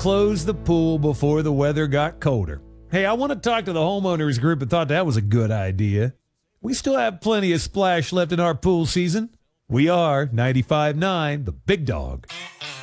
close the pool before the weather got colder. Hey, I want to talk to the homeowners group that thought that was a good idea. We still have plenty of splash left in our pool season. We are 95.9, the Big Dog.